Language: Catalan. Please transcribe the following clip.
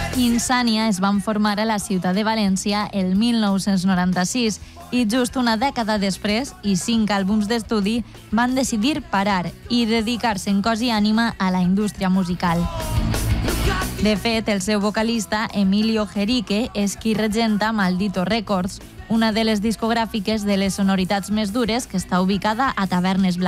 Insania es van formar a la ciutat de València el 1996 i just una dècada després i 5 àlbums d'estudi van decidir parar i dedicar-se en cos i ànima a la indústria musical. De fet, el seu vocalista, Emilio Jerique, és qui regenta Maldito Records, una de les discogràfiques de les sonoritats més dures que està ubicada a Tavernes Blanques.